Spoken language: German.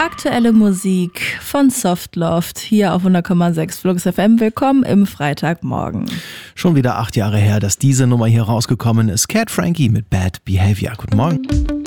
Aktuelle Musik von Softloft hier auf 100,6 Flux FM. Willkommen im Freitagmorgen. Schon wieder 8 Jahre her, dass diese Nummer hier rausgekommen ist. Cat Frankie mit Bad Behavior. Guten Morgen.